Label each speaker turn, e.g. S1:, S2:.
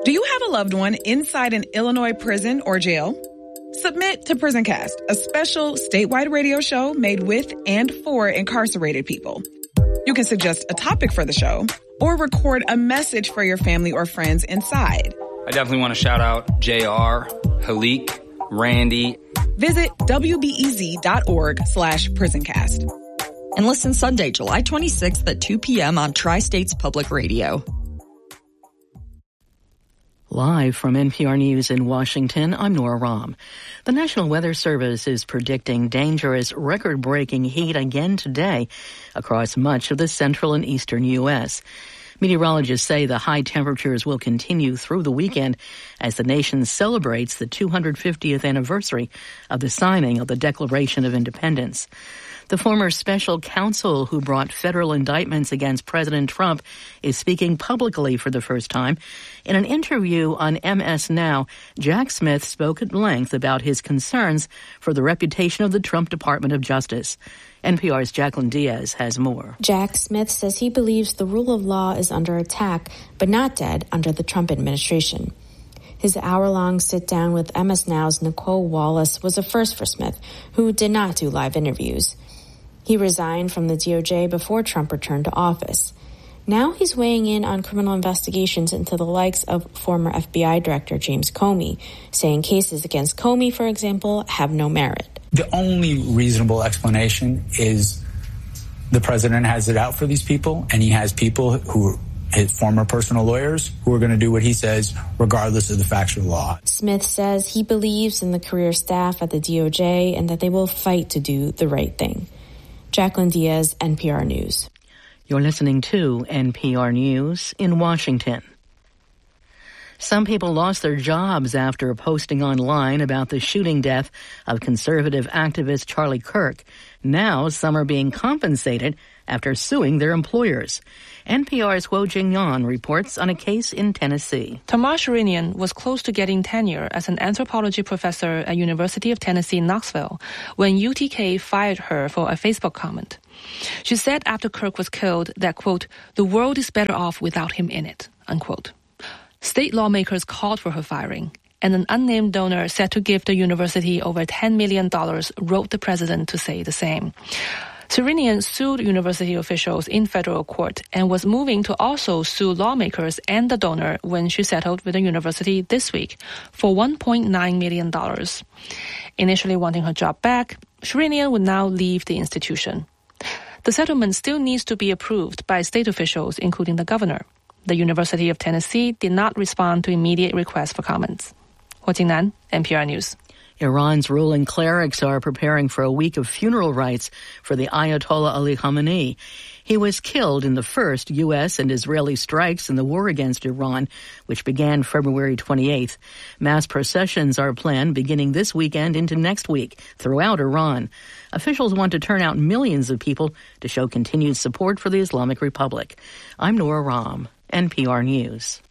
S1: Do you have a loved one inside an Illinois prison or jail? Submit to PrisonCast, a special statewide radio show made with and for incarcerated people. You can suggest a topic for the show or record a message for your family or friends inside.
S2: I definitely want to shout out JR, Halik, Randy.
S1: Visit wbez.org/prisoncast.
S3: And listen Sunday, July 26th at 2 p.m. on Tri-States Public Radio.
S4: Live from NPR News in Washington, I'm Nora Rahm. The National Weather Service is predicting dangerous, record-breaking heat again today across much of the central and eastern U.S. Meteorologists say the high temperatures will continue through the weekend as the nation celebrates the 250th anniversary of the signing of the Declaration of Independence. The former special counsel who brought federal indictments against President Trump is speaking publicly for the first time. In an interview on MS Now, Jack Smith spoke at length about his concerns for the reputation of the Trump Department of Justice. NPR's Jacqueline Diaz has more.
S5: Jack Smith says he believes the rule of law is under attack, but not dead under the Trump administration. His hour-long sit-down with MS Now's Nicole Wallace was a first for Smith, who did not do live interviews. He resigned from the DOJ before Trump returned to office. Now he's weighing in on criminal investigations into the likes of former FBI Director James Comey, saying cases against Comey, for example, have no merit.
S6: The only reasonable explanation is the president has it out for these people, and he has people who his former personal lawyers who are going to do what he says regardless of the facts of the law.
S5: Smith says he believes in the career staff at the DOJ and that they will fight to do the right thing. Jacqueline Diaz, NPR News.
S4: You're listening to NPR News in Washington. Some people lost their jobs after posting online about the shooting death of conservative activist Charlie Kirk. Now some are being compensated after suing their employers. NPR's Guo Jingyan reports on a case in Tennessee.
S7: Tamar Sherinian was close to getting tenure as an anthropology professor at University of Tennessee, Knoxville, when UTK fired her for a Facebook comment. She said after Kirk was killed that, quote, "the world is better off without him in it," unquote. State lawmakers called for her firing, and an unnamed donor said to give the university over $10 million wrote the president to say the same. Sherinian sued university officials in federal court and was moving to also sue lawmakers and the donor when she settled with the university this week for $1.9 million. Initially wanting her job back, Sherinian would now leave the institution. The settlement still needs to be approved by state officials, including the governor. The University of Tennessee did not respond to immediate requests for comments. Ho Jingnan, NPR News.
S4: Iran's ruling clerics are preparing for a week of funeral rites for the Ayatollah Ali Khamenei. He was killed in the first U.S. and Israeli strikes in the war against Iran, which began February 28th. Mass processions are planned beginning this weekend into next week throughout Iran. Officials want to turn out millions of people to show continued support for the Islamic Republic. I'm Nora Rahm, NPR News.